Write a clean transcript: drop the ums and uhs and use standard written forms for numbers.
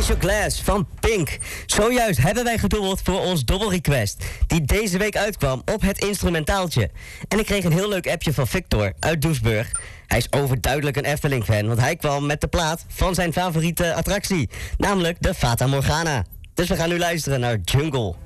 Raise Your Glass van Pink. Zojuist hebben wij gedobbeld voor ons dobbelrequest, die deze week uitkwam op het instrumentaaltje. En ik kreeg een heel leuk appje van Victor uit Doesburg. Hij is overduidelijk een Efteling-fan, want hij kwam met de plaat van zijn favoriete attractie, namelijk de Fata Morgana. Dus we gaan nu luisteren naar Jungle.